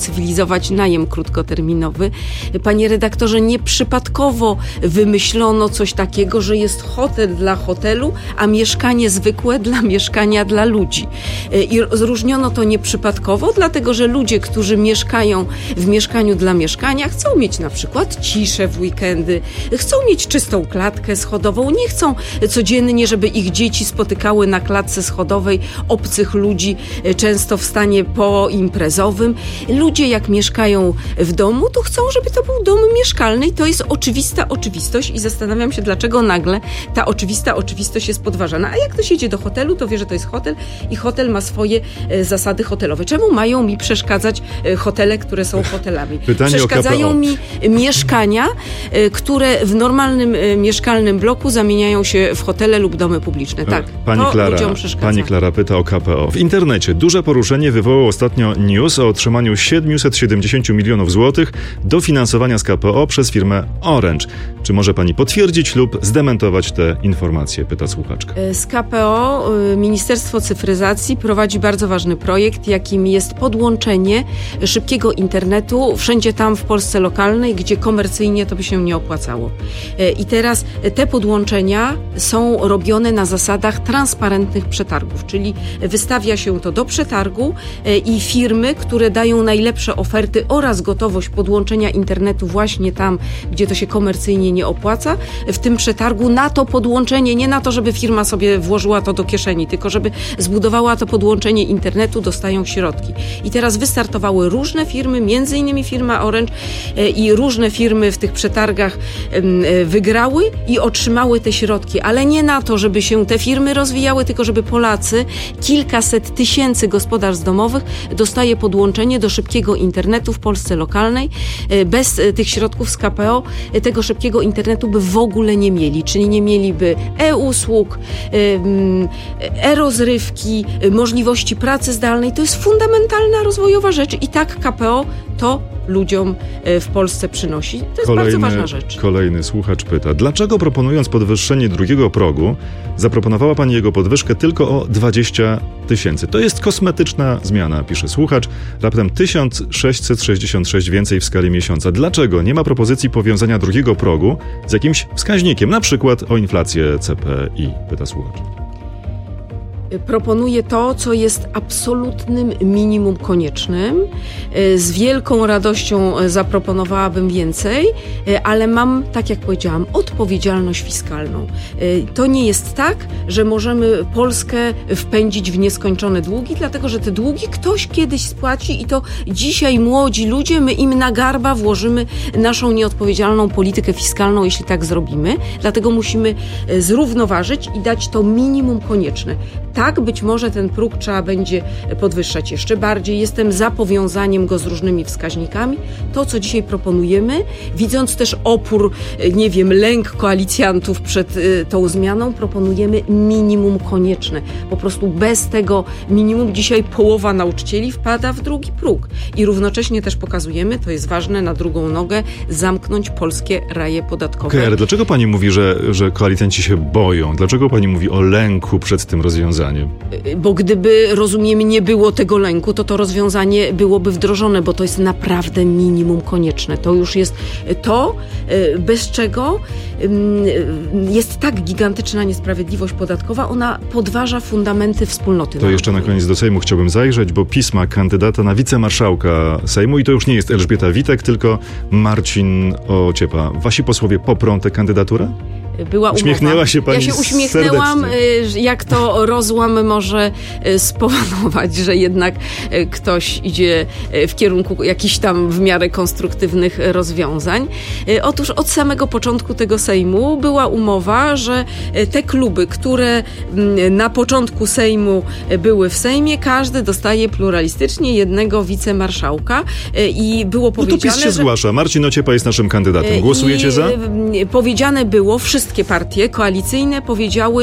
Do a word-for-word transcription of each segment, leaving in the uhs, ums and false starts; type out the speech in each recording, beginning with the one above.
cywilizować najem krótkoterminowy. Panie redaktorze, nieprzypadkowo wymyślono coś takiego, że jest hotel dla hotelu, a mieszkanie zwykłe dla mieszkania dla ludzi. I zróżniono to nieprzypadkowo, dlatego że ludzie, którzy mieszkają w mieszkaniu dla mieszkania, chcą mieć na przykład ciszę w weekendy, chcą mieć czystą klatkę schodową, nie chcą codziennie, żeby ich dzieci spotykały na klatce schodowej obcych ludzi, często w stanie poimprezowym. Ludzie jak mieszkają w domu, to chcą, żeby to był dom mieszkalny i to jest oczywista oczywistość i zastanawiam się, dlaczego nagle ta oczywista oczywistość jest podważana. A jak ktoś jedzie do hotelu, to wie, że to jest hotel i hotel ma swoje e, zasady hotelowe. Czemu mają mi przeszkadzać e, hotele, które są hotelami? Pytanie Przeszkadzają mi mieszkania, e, które w normalnym e, mieszkalnym bloku zamieniają się w hotele lub domy publiczne. Tak, pani to Klara, ludziom przeszkadza. Pani Klara pyta o K P O. W internecie duże poruszenie wywołał ostatnio news o otrzymaniu siedemset siedemdziesiąt milionów złotych dofinansowania z K P O przez firmę Orange. Czy może pani potwierdzić lub zdementować te informacje? Pyta słuchaczka. Z K P O Ministerstwo Cyfryzacji prowadzi bardzo ważny projekt, jakim jest podłączenie szybkiego internetu wszędzie tam w Polsce lokalnej, gdzie komercyjnie to by się nie opłacało. I teraz te podłączenia są robione na zasadach transparentnych przetargów, czyli wystawia się to do przetargu i firmy, które dają najlepsze oferty oraz gotowość podłączenia internetu właśnie tam, gdzie to się komercyjnie nie opłaca, w tym przetargu na to podłączenie, nie na to, żeby firma sobie włożyła to do kieszeni, tylko żeby zbudowała to podłączenie internetu, dostają środki. I teraz wystartowały różne firmy, między innymi firma Orange i różne firmy w tych przetargach wygrały i otrzymały te środki, ale nie na to, żeby się te firmy rozwijały, tylko żeby Polacy, kilkaset tysięcy gospodarstw domowych dostaje podłączenie do szybkiego internetu w Polsce lokalnej. Bez tych środków z K P O tego szybkiego internetu by w ogóle nie mieli, czyli nie mieliby e-usług, e-rozrywki, możliwości pracy zdalnej. To jest fundamentalna rozwojowa rzecz i tak K P O to ludziom w Polsce przynosi. To jest kolejny, bardzo ważna rzecz. Kolejny słuchacz pyta, dlaczego proponując podwyższenie drugiego progu, zaproponowała pani jego podwyżkę tylko o dwadzieścia tysięcy? To jest kosmetyczna zmiana, pisze słuchacz. Raptem tysiąc sześćset sześćdziesiąt sześć więcej w skali miesiąca. Dlaczego nie ma propozycji powiązania drugiego progu z jakimś wskaźnikiem, na przykład o inflację C P I? Pyta słuchacz. Proponuję to, co jest absolutnym minimum koniecznym. Z wielką radością zaproponowałabym więcej, ale mam, tak jak powiedziałam, odpowiedzialność fiskalną. To nie jest tak, że możemy Polskę wpędzić w nieskończone długi, dlatego że te długi ktoś kiedyś spłaci i to dzisiaj młodzi ludzie, my im na garba włożymy naszą nieodpowiedzialną politykę fiskalną, jeśli tak zrobimy. Dlatego musimy zrównoważyć i dać to minimum konieczne. Tak, być może ten próg trzeba będzie podwyższać jeszcze bardziej. Jestem za powiązaniem go z różnymi wskaźnikami. To, co dzisiaj proponujemy, widząc też opór, nie wiem, lęk koalicjantów przed y, tą zmianą, proponujemy minimum konieczne. Po prostu bez tego minimum dzisiaj połowa nauczycieli wpada w drugi próg. I równocześnie też pokazujemy, to jest ważne, na drugą nogę, zamknąć polskie raje podatkowe. Okay, ale dlaczego pani mówi, że, że koalicjanci się boją? Dlaczego pani mówi o lęku przed tym rozwiązaniem? Bo gdyby, rozumiem, nie było tego lęku, to to rozwiązanie byłoby wdrożone, bo to jest naprawdę minimum konieczne. To już jest to, bez czego jest tak gigantyczna niesprawiedliwość podatkowa, ona podważa fundamenty wspólnoty. To jeszcze na koniec do Sejmu chciałbym zajrzeć, bo pisma kandydata na wicemarszałka Sejmu, i to już nie jest Elżbieta Witek, tylko Marcin Ociepa. Wasi posłowie poprą tę kandydaturę? Była umowa. Uśmiechnęła się pani Ja się uśmiechnęłam, serdecznie. Jak to rozłam może spowodować, że jednak ktoś idzie w kierunku jakichś tam w miarę konstruktywnych rozwiązań. Otóż od samego początku tego Sejmu była umowa, że te kluby, które na początku Sejmu były w Sejmie, każdy dostaje pluralistycznie jednego wicemarszałka i było powiedziane, no to PiS się że... zgłasza. Marcin Ociepa jest naszym kandydatem. Głosujecie I za? Powiedziane było, wszystkie partie koalicyjne powiedziały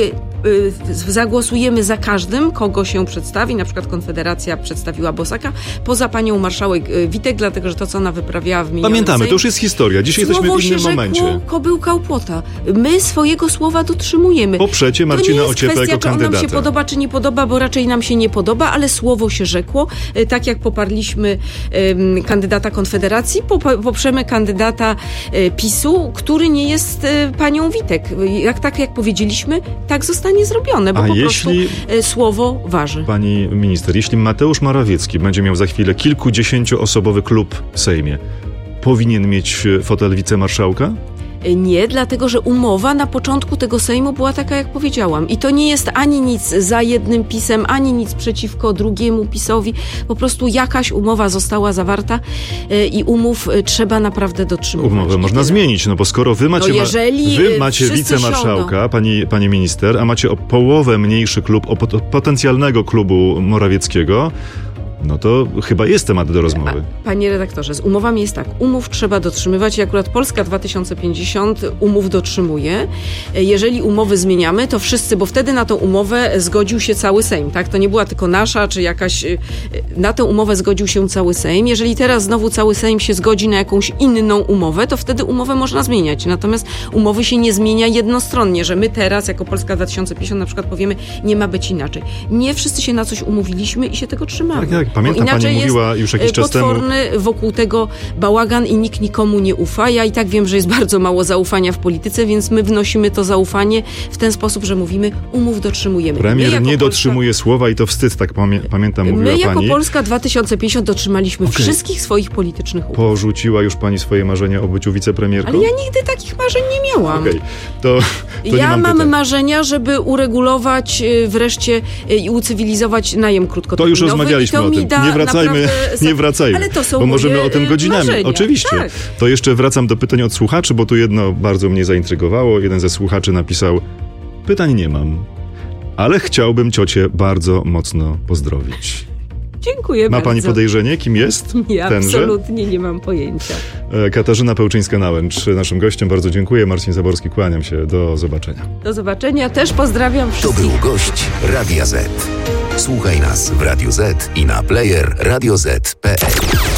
y, zagłosujemy za każdym, kogo się przedstawi, na przykład Konfederacja przedstawiła Bosaka, poza panią marszałek y, Witek, dlatego, że to, co ona wyprawiała w minionym Pamiętamy, Sejmie, to już jest historia. Dzisiaj słowo jesteśmy w innym się rzekło, momencie. Kobyłka u płota. My swojego słowa dotrzymujemy. Poprzecie Marcina to nie jest Ociepę kwestia, jako czy on nam kandydata. się podoba, czy nie podoba, bo raczej nam się nie podoba, ale słowo się rzekło. Y, Tak jak poparliśmy y, kandydata Konfederacji, pop- poprzemy kandydata y, PiSu, który nie jest y, panią Witek. Jak tak jak powiedzieliśmy, tak zostanie zrobione, bo A po jeśli- prostu y, słowo waży. Pani minister, jeśli Mateusz Morawiecki będzie miał za chwilę kilkudziesięcioosobowy klub w Sejmie, powinien mieć fotel wicemarszałka? Nie, dlatego że umowa na początku tego Sejmu była taka, jak powiedziałam. I to nie jest ani nic za jednym PiS-em, ani nic przeciwko drugiemu PiS-owi. Po prostu jakaś umowa została zawarta y, i umów y, trzeba naprawdę dotrzymywać. Umowę I można tyle. zmienić, no bo skoro wy macie, No jeżeli, wy y, macie wszyscy wicemarszałka, pani, pani minister, a macie o połowę mniejszy klub, o pot- potencjalnego klubu Morawieckiego, no to chyba jest temat do rozmowy. Panie redaktorze, z umowami jest tak. Umów trzeba dotrzymywać i akurat Polska dwa tysiące pięćdziesiąt umów dotrzymuje. Jeżeli umowy zmieniamy, to wszyscy, bo wtedy na tą umowę zgodził się cały Sejm, tak? To nie była tylko nasza, czy jakaś... Na tę umowę zgodził się cały Sejm. Jeżeli teraz znowu cały Sejm się zgodzi na jakąś inną umowę, to wtedy umowę można zmieniać. Natomiast umowy się nie zmienia jednostronnie, że my teraz, jako Polska dwa tysiące pięćdziesiąt na przykład powiemy, nie ma być inaczej. Nie wszyscy się na coś umówiliśmy i się tego trzymamy. Tak, tak. Pamiętam, Bo pani inaczej mówiła jest już jakiś czas temu. potworny wokół tego bałagan i nikt nikomu nie ufa. Ja i tak wiem, że jest bardzo mało zaufania w polityce, więc my wnosimy to zaufanie w ten sposób, że mówimy, umów dotrzymujemy. Premier My jako nie Polska, dotrzymuje słowa i to wstyd, tak pamię- pamiętam, mówiła My jako pani. Polska dwa tysiące pięćdziesiąt dotrzymaliśmy Okej. wszystkich swoich politycznych umów. Porzuciła już pani swoje marzenia o byciu wicepremierką? Ale ja nigdy takich marzeń nie miałam. Okej, to, to nie Ja mam mam pytań. marzenia, żeby uregulować y, wreszcie y, i ucywilizować najem To krótkoterminowy. już rozmawialiśmy i to o mi tym. da Nie wracajmy, naprawdę- nie wracajmy, Ale to są bo możemy moje, o tym y, godzinami. marzenia. Oczywiście. Tak. To jeszcze wracam do pytań od słuchaczy, bo tu jedno bardzo mnie zaintrygowało. Jeden ze słuchaczy napisał: pytań nie mam, ale chciałbym ciocię bardzo mocno pozdrowić. Dziękuję Ma bardzo. pani podejrzenie, kim jest Ja tenże? absolutnie nie mam pojęcia. E, Katarzyna Pełczyńska-Nałęcz, naszym gościem. Bardzo dziękuję. Marcin Zaborski, kłaniam się. Do zobaczenia. Do zobaczenia. Też pozdrawiam To wszystkich. był gość Radia Z. Słuchaj nas w Radio Z i na player radio zet kropka pe el.